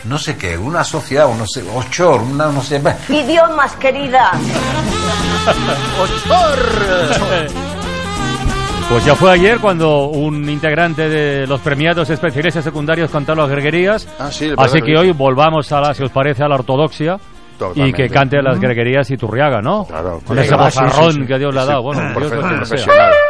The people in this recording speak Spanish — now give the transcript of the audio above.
no sé qué, una sociedad, o no sé, Ochor, una no sé... Idiomas, querida. ¡Ochor! Pues ya fue ayer cuando un integrante de los premiados especiales secundarios cantó las greguerías. Sí, así que hoy volvamos si os parece, a la ortodoxia. Totalmente. Y que cante las greguerías Iturriaga, ¿no? Claro. Con ese bozarrón que Dios le ha dado. Bueno, Dios lo que sea.